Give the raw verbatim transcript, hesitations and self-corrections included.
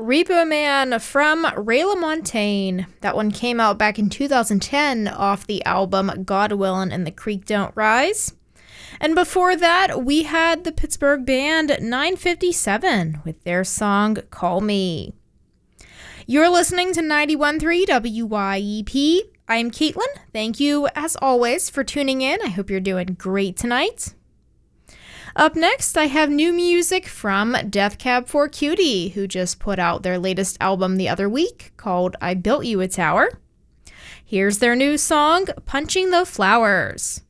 Repo Man from Ray LaMontagne. That one came out back in two thousand ten off the album God Willin' and the Creek Don't Rise. And before that, we had the Pittsburgh band nine fifty-seven with their song Call Me. You're listening to ninety-one point three W Y E P. I'm Caitlin. Thank you, as always, for tuning in. I hope you're doing great tonight. Up next, I have new music from Death Cab for Cutie, who just put out their latest album the other week called I Built You a Tower. Here's their new song, Punching the Flowers.